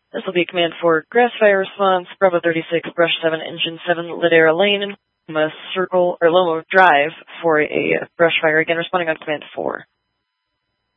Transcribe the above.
This will be Command 4, Grass Fire Response, Bravo 36, Brush 7, Engine 7, Ladera Lane, Loma Circle, or Loma Drive for a brush fire, again responding on Command 4.